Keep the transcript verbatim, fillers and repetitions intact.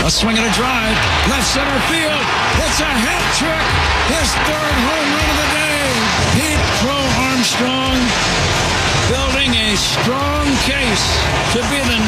A swing and a drive. Left center field. It's a hat trick. His third home run of the day. Pete Crow Armstrong building a strong case to be the